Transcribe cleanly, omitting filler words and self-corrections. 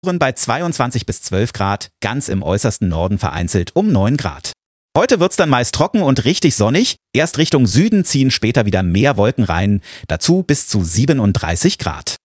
bei 22 bis 12 Grad, ganz im äußersten Norden vereinzelt um 9 Grad. Heute wird's dann meist trocken und richtig sonnig. Erst Richtung Süden ziehen später wieder mehr Wolken rein, dazu bis zu 37 Grad.